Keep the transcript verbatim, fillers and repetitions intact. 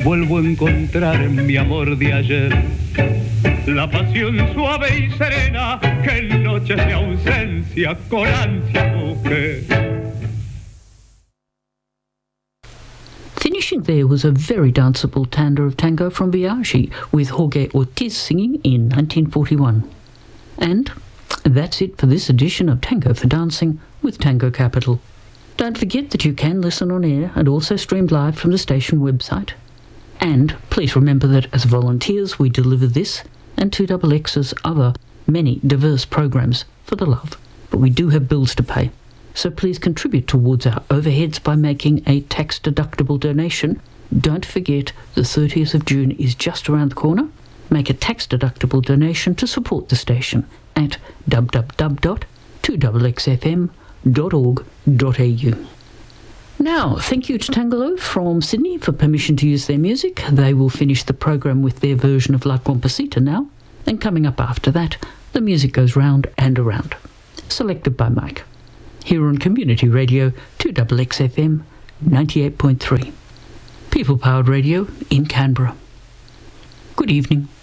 vuelvo a encontrar en mi amor de ayer la pasión suave y serena que en noches de ausencia con ansia busqué. Finishing there was a very danceable tanda of tango from Biaggi with Jorge Ortiz singing in nineteen forty-one. And that's it for this edition of Tango for Dancing with Tango Capital. Don't forget that you can listen on air and also stream live from the station website. And please remember that as volunteers we deliver this and two X X's other many diverse programs for the love. But we do have bills to pay. So please contribute towards our overheads by making a tax-deductible donation. Don't forget the thirtieth of June is just around the corner. Make a tax-deductible donation to support the station at w w w dot two x x f m dot org dot a u. Now, thank you to Tangalo from Sydney for permission to use their music. They will finish the program with their version of La Compasita now. And coming up after that, the music goes round and around. Selected by Mike. Here on Community Radio two X X F M ninety-eight point three. People-powered radio in Canberra. Good evening.